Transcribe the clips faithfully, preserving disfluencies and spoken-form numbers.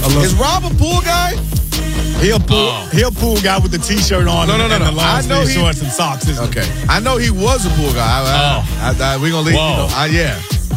Is Rob a pool guy? He a pool, oh. he a pool guy with the T-shirt on no, no, no, and no. the long sleeve shorts and socks. Okay. I know he was a pool guy. I, oh. I, I, I, we going to leave. You know, I, yeah.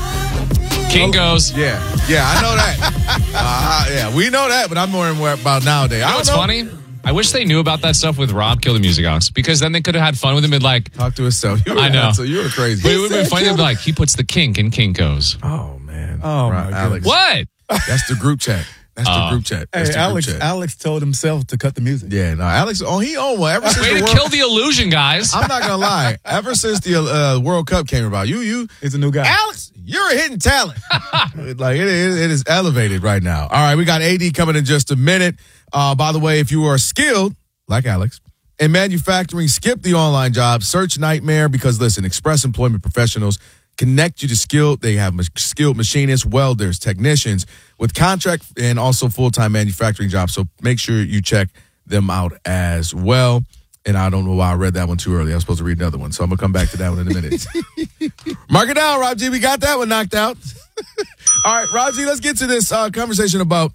Kinko's. Yeah. Yeah, I know that. uh, yeah, we know that, but I'm more about nowadays. You know I don't what's know. funny? I wish they knew about that stuff with Rob Kill the Music Ox, because then they could have had fun with him and like talk to himself. You were, I know. So you were crazy. But it would have been funny to be like, he puts the kink in Kinko's. Oh man. Oh right, my Alex. What? That's the group chat. That's uh, the group chat. That's Hey, the Alex. group chat. Alex told himself to cut the music. Yeah, no, Alex. Oh, he owned one ever since Way the to World, kill the illusion, guys. I'm not gonna lie. Ever since the uh, World Cup came about, you, you, He's a new guy. Alex, you're a hidden talent. Like it is, it is elevated right now. All right, we got A D coming in just a minute. Uh, by the way, if you are skilled like Alex in manufacturing, skip the online job search nightmare because listen, Express Employment Professionals connect you to skilled. They have skilled machinists, welders, technicians with contract and also full-time manufacturing jobs. So make sure you check them out as well. And I don't know why I read that one too early. I was supposed to read another one. So I'm going to come back to that one in a minute. Mark it down, Rob G. We got that one knocked out. All right, Rob G, let's get to this uh, conversation about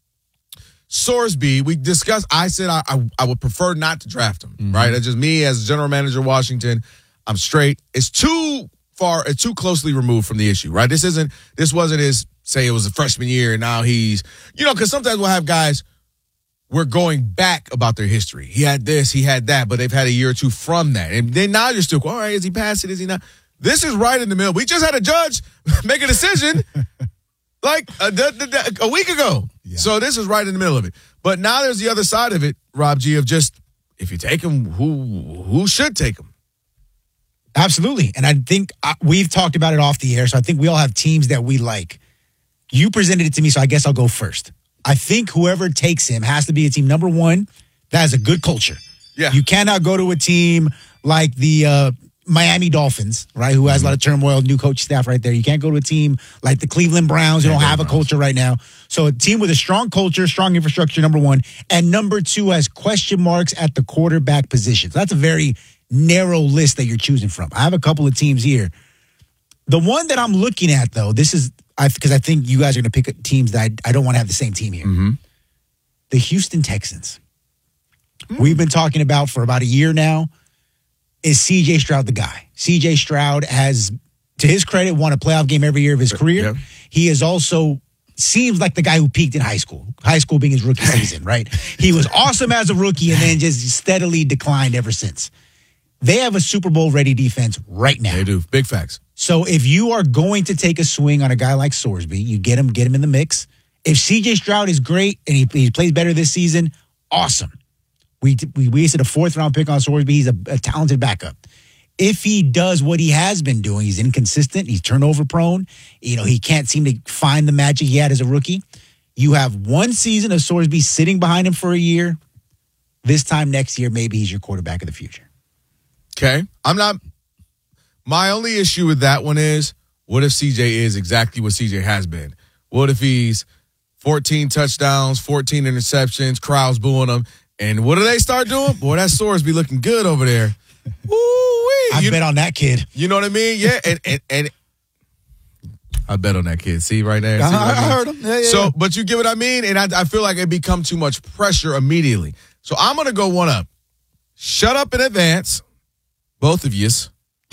Sorsby. We discussed, I said I, I, I would prefer not to draft him, mm-hmm. right? That's just me as general manager of Washington. I'm straight. It's too far, it's too closely removed from the issue, right? This isn't, this wasn't his, say it was a freshman year and now he's, you know, because sometimes we'll have guys, we're going back about their history. He had this, he had that, but they've had a year or two from that. And then now you're still, all right, is he past it, is he not? This is right in the middle. We just had a judge make a decision like a, a week ago. Yeah. So this is right in the middle of it. But now there's the other side of it, Rob G, of just, if you take him, who who should take him? Absolutely. And I think uh, we've talked about it off the air, so I think we all have teams that we like. You presented it to me, so I guess I'll go first. I think whoever takes him has to be a team, number one, that has a good culture. Yeah. You cannot go to a team like the uh, Miami Dolphins, right, who has mm-hmm. a lot of turmoil, new coach staff right there. You can't go to a team like the Cleveland Browns who don't have a culture right now. So a team with a strong culture, strong infrastructure, number one. And number two has question marks at the quarterback position. So that's a very narrow list that you're choosing from. I have a couple of teams here. The one that I'm looking at, though, this is because I, I think you guys are going to pick teams that I, I don't want to have the same team here. Mm-hmm. The Houston Texans. Mm. We've been talking about for about a year now. Is C J Stroud the guy? C J Stroud has, to his credit, won a playoff game every year of his career. Yep. He is also seems like the guy who peaked in high school. High school being his rookie season, right? He was awesome as a rookie and then just steadily declined ever since. They have a Super Bowl ready defense right now. They do. Big facts. So if you are going to take a swing on a guy like Sorsby, you get him, get him in the mix. If C J Stroud is great and he, he plays better this season, awesome. We we wasted a fourth round pick on Sorsby. He's a, a talented backup. If he does what he has been doing, he's inconsistent, he's turnover prone, you know, he can't seem to find the magic he had as a rookie. You have one season of Sorsby sitting behind him for a year. This time next year, maybe he's your quarterback of the future. Okay. I'm not, my only issue with that one is, what if C J is exactly what C J has been? What if he's fourteen touchdowns, fourteen interceptions, crowds booing him, and what do they start doing? Boy, that Sorsby looking good over there. Woo-wee. I you, bet on that kid. You know what I mean? Yeah, and and, and I bet on that kid. See right there? See I, what I, mean? I heard him. Yeah, yeah, so, yeah. but you get what I mean? And I, I feel like it become too much pressure immediately. So I'm going to go one up. Shut up in advance, both of yous.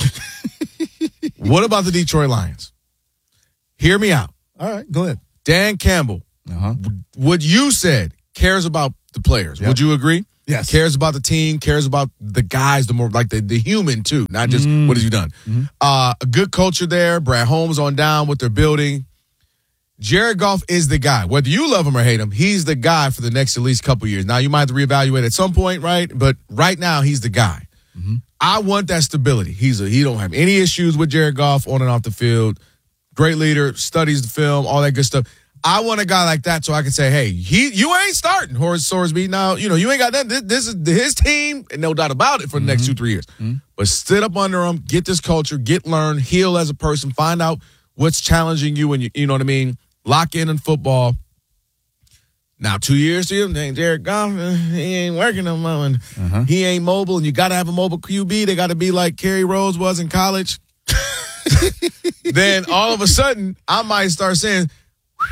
What about the Detroit Lions? Hear me out. All right, go ahead. Dan Campbell, uh-huh. what you said, cares about the players. Yep. Would you agree? Yes. Cares about the team, cares about the guys, the more like the, the human too, not just mm. what have you done. Mm-hmm. Uh, a good culture there. Brad Holmes on down what they're building. Jared Goff is the guy. Whether you love him or hate him, he's the guy for the next at least couple years. Now, you might have to reevaluate at some point, right? But right now, he's the guy. Mm-hmm. I want that stability. He's a, he don't have any issues with Jared Goff on and off the field. Great leader, studies the film, all that good stuff. I want a guy like that so I can say, hey, he you ain't starting Horace Sorsby. Now, you know, you ain't got that. This, this is his team, and no doubt about it, for the mm-hmm. next two, three years. Mm-hmm. But sit up under him, get this culture, get learn, heal as a person, find out what's challenging you, and you, you know what I mean? Lock in in football. Now, two years to him, Jared Goff, he ain't working no more. And uh-huh. He ain't mobile, and you got to have a mobile Q B. They got to be like Kerry Rose was in college. Then all of a sudden, I might start saying,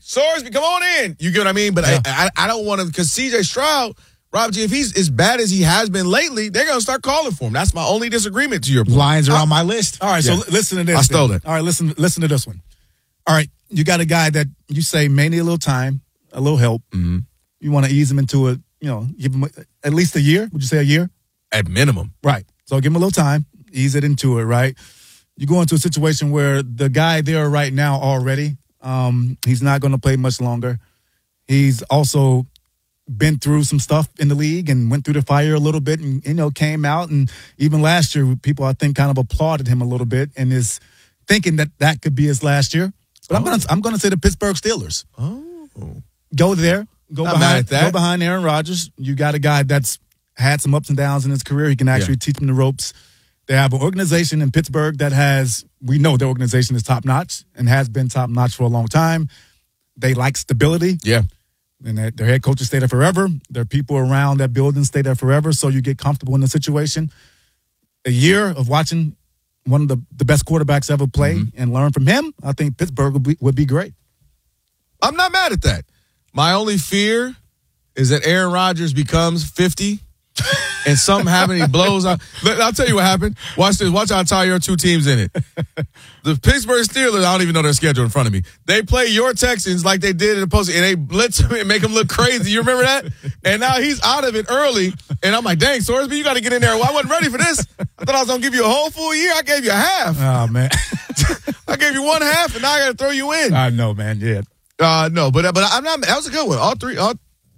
Sorsby, come on in. You get what I mean? But Yeah. I, I I don't want to because C J Stroud, Rob G, if he's as bad as he has been lately, they're gonna start calling for him. That's my only disagreement to your point. Lions are on my list. All right, Yeah. so l- listen to this. I stole then. it. All right, listen, listen to this one. All right, you got a guy that you say may need a little time, a little help. Mm-hmm. You want to ease him into it, you know, give him a, at least a year. Would you say a year? At minimum. Right. So give him a little time, ease it into it, right? You go into a situation where the guy there right now already, um, he's not going to play much longer. He's also been through some stuff in the league and went through the fire a little bit and, you know, came out. And even last year, people, I think, kind of applauded him a little bit and is thinking that that could be his last year. But I'm going to I'm going to say the Pittsburgh Steelers. Oh. Go there. Go Not mad behind, at that. go behind Aaron Rodgers. You got a guy that's had some ups and downs in his career. He can actually Yeah. teach them the ropes. They have an organization in Pittsburgh that has, we know their organization is top notch and has been top notch for a long time. They like stability. Yeah. And their, their head coaches stay there forever. Their people around that building stay there forever. So you get comfortable in the situation. A year of watching one of the, the best quarterbacks ever play Mm-hmm. and learn from him, I think Pittsburgh would be, would be great. I'm not mad at that. My only fear is that Aaron Rodgers becomes fifty and something happened, he blows out. Look, I'll tell you what happened. Watch this. Watch how I tie your two teams in it. The Pittsburgh Steelers, I don't even know their schedule in front of me. They play your Texans like they did in the post, and they blitz him and make him look crazy. You remember that? And now he's out of it early, and I'm like, dang, Sorsby, you got to get in there. Well, I wasn't ready for this. I thought I was going to give you a whole full year. I gave you a half. Oh, man. I gave you one half, and now I got to throw you in. I know, man. Yeah. Uh, no, but but I'm not. That was a good one. All three. All,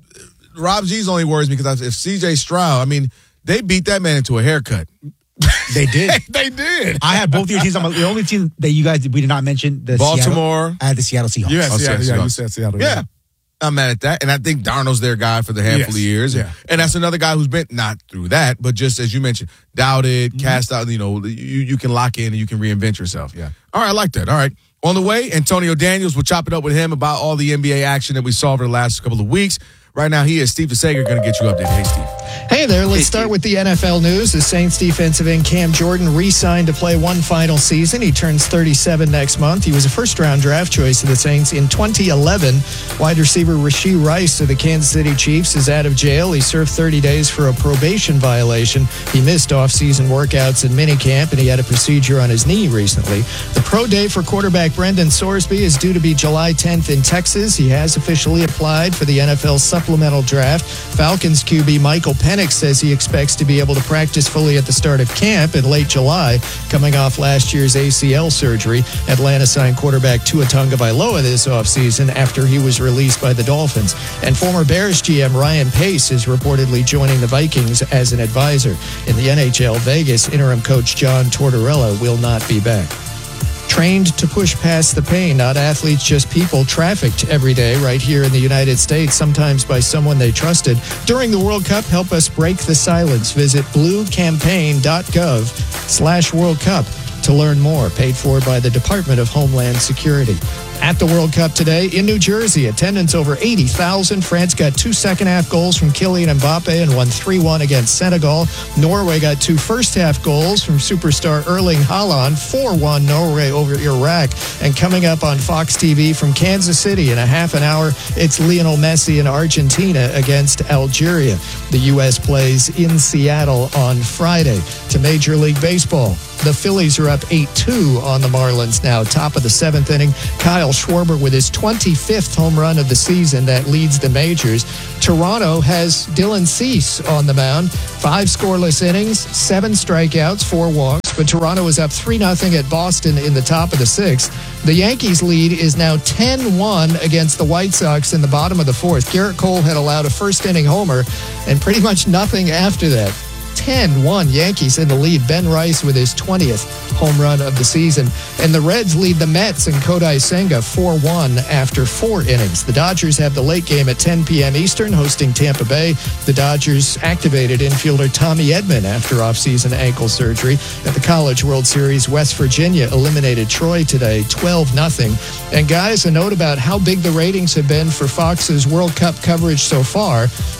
Rob G's only worries me because if C J Stroud, I mean, they beat that man into a haircut. They did. They did. I had both of your teams. I'm the only team that you guys we did not mention. The Baltimore. Seattle, I had the Seattle Seahawks. You had Oh, Seattle. Seattle Yeah, you Seahawks. said Seattle. Yeah. I'm mad at that. And I think Darnold's their guy for the handful Yes. of years. Yeah. And that's another guy who's been not through that, but just as you mentioned, doubted, cast out, you know, you, you can lock in and you can reinvent yourself. Yeah. All right, I like that. All right. On the way, Antonio Daniels, we'll chop it up with him about all the N B A action that we saw over the last couple of weeks. Right now, he is Steve DeSager going to get you updated. Hey, Steve. Hey there, let's start with the N F L news. The Saints defensive end Cam Jordan re-signed to play one final season. He turns thirty-seven next month. He was a first-round draft choice of the Saints in twenty eleven. Wide receiver Rashee Rice of the Kansas City Chiefs is out of jail. He served thirty days for a probation violation. He missed off-season workouts and minicamp, and he had a procedure on his knee recently. The pro day for quarterback Brendan Sorsby is due to be July tenth in Texas. He has officially applied for the N F L supplemental draft. Falcons Q B Michael Penix says he expects to be able to practice fully at the start of camp in late July, coming off last year's A C L surgery. Atlanta signed quarterback Tua Tagovailoa this offseason after he was released by the Dolphins. And former Bears G M Ryan Pace is reportedly joining the Vikings as an advisor. In the N H L, Vegas interim coach John Tortorella will not be back. Trained to push past the pain, not athletes, just people trafficked every day right here in the United States, sometimes by someone they trusted. During the World Cup, help us break the silence. Visit bluecampaign.gov slash World Cup to learn more. Paid for by the Department of Homeland Security. At the World Cup today in New Jersey, attendance over eighty thousand. France got two second-half goals from Kylian Mbappe and won three one against Senegal. Norway got two first-half goals from superstar Erling Haaland. four one Norway over Iraq. And coming up on Fox T V from Kansas City in a half an hour, it's Lionel Messi and Argentina against Algeria. The U S plays in Seattle on Friday. To Major League Baseball, the Phillies are up eight two on the Marlins now. Top of the seventh inning, Kyle Schwarber with his twenty-fifth home run of the season that leads the majors. Toronto has Dylan Cease on the mound. Five scoreless innings, seven strikeouts, four walks. But Toronto is up three nothing at Boston in the top of the sixth. The Yankees' lead is now ten one against the White Sox in the bottom of the fourth. Garrett Cole had allowed a first-inning homer and pretty much nothing after that. ten one Yankees in the lead. Ben Rice with his twentieth home run of the season. And the Reds lead the Mets and Kodai Senga four one after four innings. The Dodgers have the late game at ten p.m. Eastern hosting Tampa Bay. The Dodgers activated infielder Tommy Edman after offseason ankle surgery. At the College World Series, West Virginia eliminated Troy today twelve nothing. And guys, a note about how big the ratings have been for Fox's World Cup coverage so far.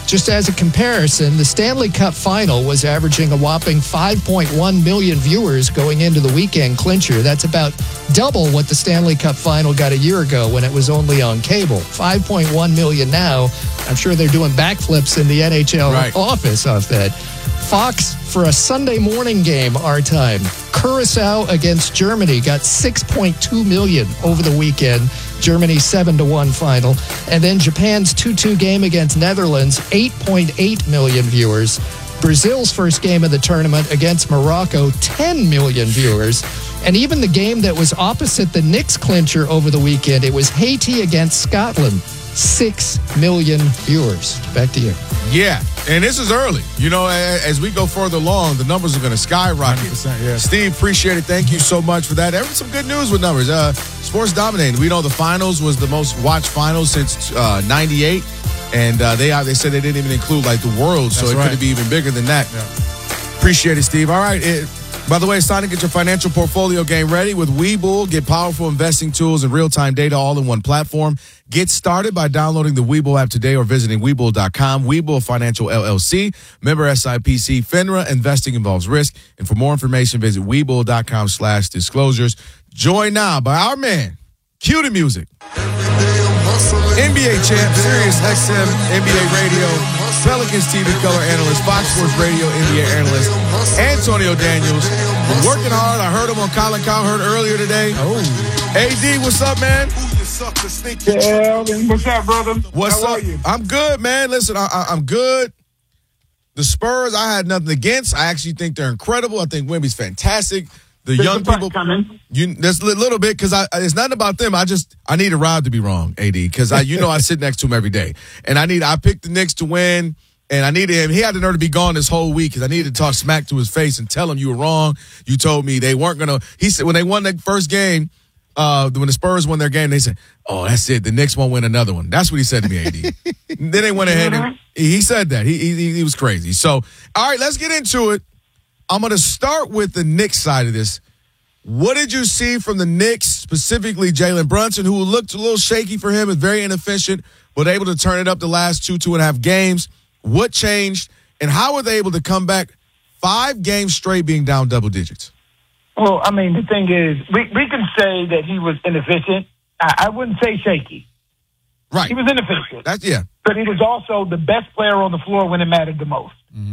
Just as a comparison, the Stanley Cup Final was averaging a whopping five point one million viewers going into the weekend clincher. That's about double what the Stanley Cup Final got a year ago when it was only on cable. five point one million now. I'm sure they're doing backflips in the N H L right. office off that. Fox for a Sunday morning game, our time. Curacao against Germany got six point two million over the weekend. Germany's seven to one final. And then Japan's two two game against Netherlands, eight point eight million viewers. Brazil's first game of the tournament against Morocco, ten million viewers. And even the game that was opposite the Knicks clincher over the weekend, it was Haiti against Scotland, six million viewers. Back to you. Yeah, and this is early. You know, as we go further along, the numbers are going to skyrocket. one hundred percent, yeah. Steve, appreciate it. Thank you so much for that. There was some good news with numbers. Uh, sports dominating. We know the finals was the most watched finals since uh, ninety-eight, and uh, they they said they didn't even include like the World, so That's it right. could be even bigger than that. Yeah. Appreciate it, Steve. All right. It, by the way, it's time to get your financial portfolio game ready with Webull. Get powerful investing tools and real-time data all in one platform. Get started by downloading the Webull app today or visiting Webull dot com. Webull Financial L L C, member S I P C, FINRA. Investing involves risk. And for more information, visit Webull dot com slash disclosures. Joined now by our man, cue the music. N B A champ, Sirius X M, N B A radio, Pelicans T V color analyst, Fox Sports radio, N B A analyst, Antonio Daniels. Been working hard. I heard him on Colin Cowherd earlier today. Oh, A D, what's up, man? Yeah, what's up, brother? What's How up? are you? I'm good, man. Listen, I, I, I'm good. The Spurs, I had nothing against. I actually think they're incredible. I think Wemby's fantastic. The There's young a bus people, coming. you there's a little bit because I it's not about them. I just I need a Rob to be wrong, A D, because I you know I sit next to him every day, and I need I picked the Knicks to win. And I needed him. He had the nerve to be gone this whole week because I needed to talk smack to his face and tell him you were wrong. You told me they weren't going to. He said when they won that first game, uh, when the Spurs won their game, they said, oh, that's it. The Knicks won't win another one. That's what he said to me, A D. Then they went ahead and he said that. He, he, he was crazy. So, all right, let's get into it. I'm going to start with the Knicks side of this. What did you see from the Knicks, specifically Jalen Brunson, who looked a little shaky for him, is very inefficient, but able to turn it up the last two, two and a half games? What changed, and how were they able to come back five games straight being down double digits? Well, I mean, the thing is, we, we can say that he was inefficient. I, I wouldn't say shaky. Right. He was inefficient. That's, yeah. But he was also the best player on the floor when it mattered the most. Mm-hmm.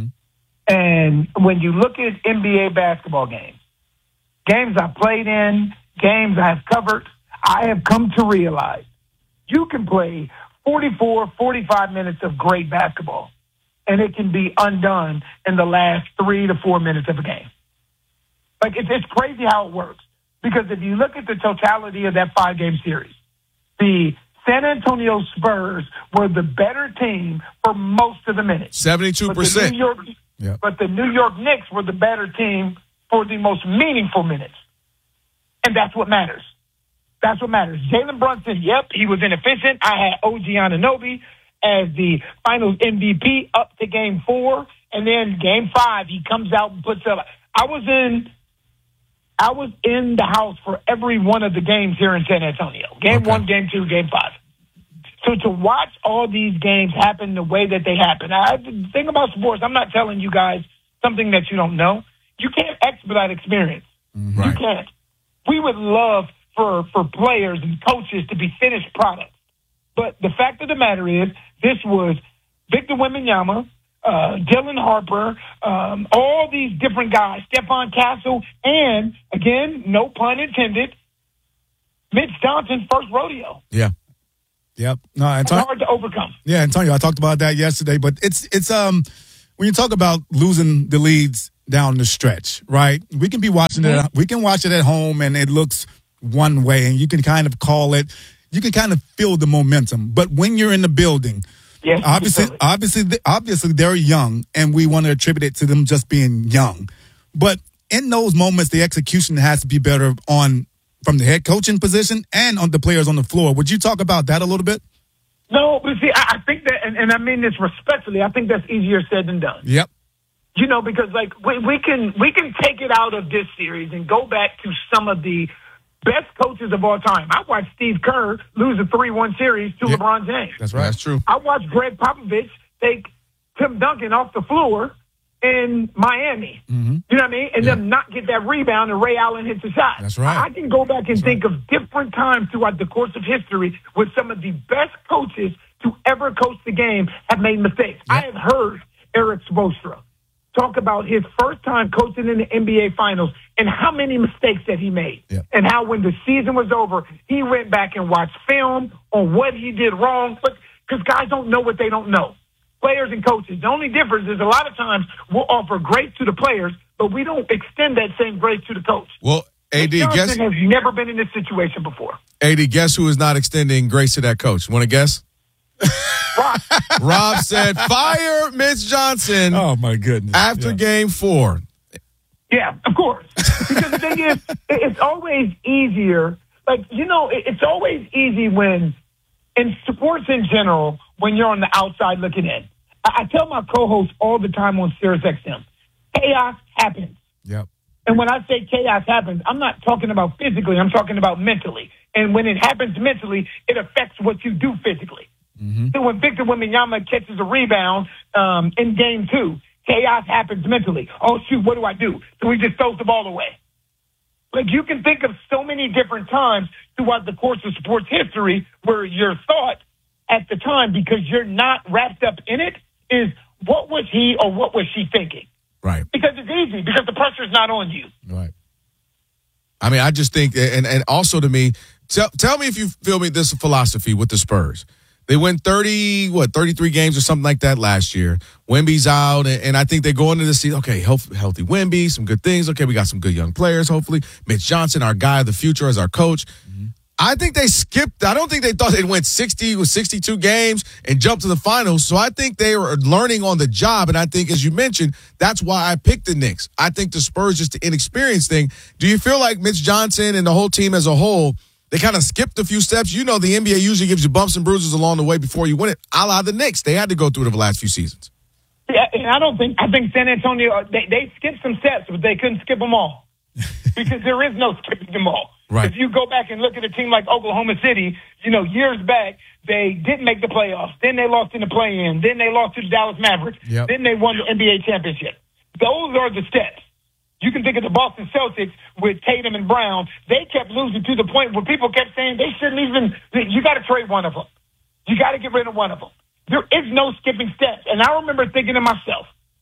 And when you look at N B A basketball games, games I've played in, games I've covered, I have come to realize you can play forty-four, forty-five minutes of great basketball, and it can be undone in the last three to four minutes of a game. Like, it's, it's crazy how it works. Because if you look at the totality of that five-game series, the San Antonio Spurs were the better team for most of the minutes. seventy-two percent. But the New York, Yeah. but the New York Knicks were the better team for the most meaningful minutes. And that's what matters. That's what matters. Jalen Brunson, yep, he was inefficient. I had O G Anunoby as the finals M V P up to game four. And then game five, he comes out and puts up. I was in I was in the house for every one of the games here in San Antonio. Game Okay. one, game two, game five. So to watch all these games happen the way that they happen, I, the thing about sports, I'm not telling you guys something that you don't know. You can't expedite experience. Right. You can't. We would love for, for players and coaches to be finished products. But the fact of the matter is, this was Victor Wembanyama, uh, Dylan Harper, um, all these different guys, Stephon Castle, and, again, no pun intended, Mitch Johnson's first rodeo. Yeah. Yep. No, It's Antonio, hard to overcome. yeah, Antonio, I talked about that yesterday, but it's it's um when you talk about losing the leads down the stretch, right? We can be watching it. We can watch it at home, and it looks one way, and you can kind of call it. You can kind of feel the momentum, but when you're in the building, Yes, obviously, absolutely. obviously, obviously, they're young, and we want to attribute it to them just being young. But in those moments, the execution has to be better on from the head coaching position and on the players on the floor. Would you talk about that a little bit? No, but see, I, I think that, and, and I mean this respectfully, I think that's easier said than done. Yep. You know, because like we, we can we can take it out of this series and go back to some of the best coaches of all time. I watched Steve Kerr lose a three one series to Yep. LeBron James. That's right. That's true. I watched Greg Popovich take Tim Duncan off the floor in Miami. Mm-hmm. You know what I mean? And Yeah. then not get that rebound and Ray Allen hits a shot. That's right. I can go back and That's think of different times throughout the course of history where some of the best coaches to ever coach the game have made mistakes. I have heard Eric Spoelstra talk about his first time coaching in the N B A Finals and how many mistakes that he made. Yeah. And how when the season was over, he went back and watched film on what he did wrong. But because guys don't know what they don't know. Players and coaches. The only difference is a lot of times we'll offer grace to the players, but we don't extend that same grace to the coach. Well, A D, Johnson guess has never been in this situation before. A D, guess who is not extending grace to that coach? Want to guess? Rob, Rob said, fire Mitch Johnson Oh my goodness! after Yeah. game four. yeah, of course. Because the thing is, it- it's always easier. Like, you know, it- it's always easy when, in sports in general, when you're on the outside looking in. I, I tell my co-hosts all the time on Sirius X M, chaos happens. Yep. And when I say chaos happens, I'm not talking about physically. I'm talking about mentally. And when it happens mentally, it affects what you do physically. Mm-hmm. So when Victor Wembanyama catches a rebound um, in game two, chaos happens mentally. Oh, shoot, what do I do? So he just throws the ball away. Like, you can think of so many different times throughout the course of sports history where your thought at the time, because you're not wrapped up in it, is what was he or what was she thinking? Right. Because it's easy, because the pressure's not on you. Right. I mean, I just think, and, and also to me, tell, tell me if you feel me this philosophy with the Spurs. They win thirty, what, thirty-three games or something like that last year. Wemby's out, and, and I think they go into the season, okay, health, healthy Wemby, some good things. Okay, we got some good young players, hopefully. Mitch Johnson, our guy of the future as our coach. Mm-hmm. I think they skipped. I don't think they thought they'd win sixty or sixty-two games and jump to the finals. So I think they were learning on the job, and I think, as you mentioned, that's why I picked the Knicks. I think the Spurs, just the inexperienced thing. Do you feel like Mitch Johnson and the whole team as a whole, they kind of skipped a few steps? You know, the N B A usually gives you bumps and bruises along the way before you win it. A la the Knicks. They had to go through it the last few seasons. Yeah, and I don't think, I think San Antonio, they, they skipped some steps, but they couldn't skip them all. Because there is no skipping them all. Right. If you go back and look at a team like Oklahoma City, you know, years back, they didn't make the playoffs. Then they lost in the play-in. Then they lost to the Dallas Mavericks. Yep. Then they won the N B A championship. Those are the steps. You can think of the Boston Celtics with Tatum and Brown. They kept losing to the point where people kept saying they shouldn't even, you got to trade one of them. You got to get rid of one of them. There is no skipping steps. And I remember thinking to myself,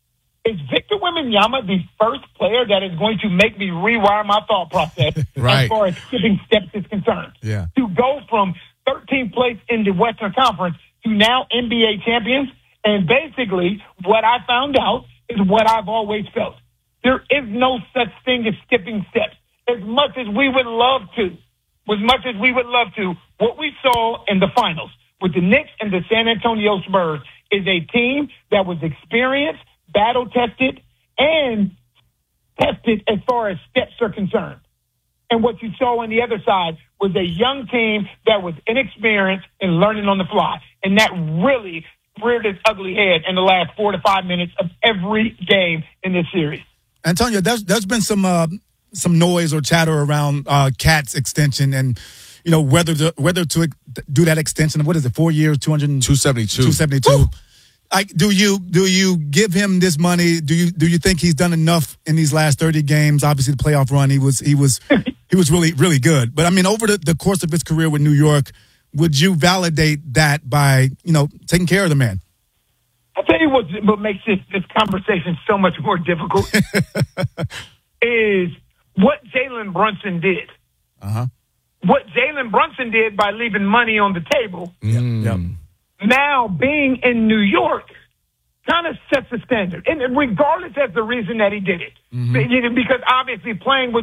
is Victor Wembanyama the first player that is going to make me rewire my thought process Right. as far as skipping steps is concerned? Yeah. To go from thirteenth place in the Western Conference to now N B A champions. And basically, what I found out is what I've always felt. There is no such thing as skipping steps. As much as we would love to, as much as we would love to, what we saw in the finals with the Knicks and the San Antonio Spurs is a team that was experienced, battle-tested, and tested as far as steps are concerned. And what you saw on the other side was a young team that was inexperienced and learning on the fly. And that really reared its ugly head in the last four to five minutes of every game in this series. Antonio, there's there's been some uh, some noise or chatter around uh, Cat's extension and, you know, whether to, whether to do that extension. What is it? Four years, two hundred two seventy-two two seventy-two. Like, do you do you give him this money? Do you do you think he's done enough in these last thirty games? Obviously, the playoff run, he was he was he was really really good. But I mean, over the, the course of his career with New York, would you validate that by, you know, taking care of the man? I'll tell you what, what makes this, this conversation so much more difficult is what Jalen Brunson did. Uh-huh. What Jalen Brunson did by leaving money on the table, Mm. Yep. now being in New York, kind of sets a standard. And regardless of the reason that he did it, because obviously playing with